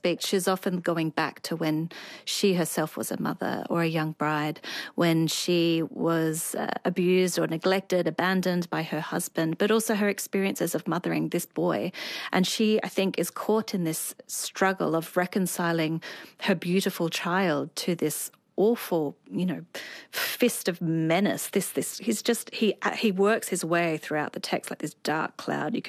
speaks, she's often going back to when she herself was a mother or a young bride, when she was abused or neglected, abandoned by her husband, but also her experiences of mothering this boy. And she, I think, is caught in this struggle of reconciling her beautiful child to this awful, fist of menace. He works his way throughout the text like this dark cloud. You